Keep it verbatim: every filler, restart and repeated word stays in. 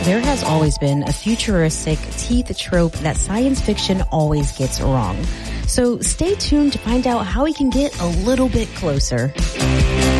There has always been a futuristic teeth trope that science fiction always gets wrong. So stay tuned to find out how we can get a little bit closer.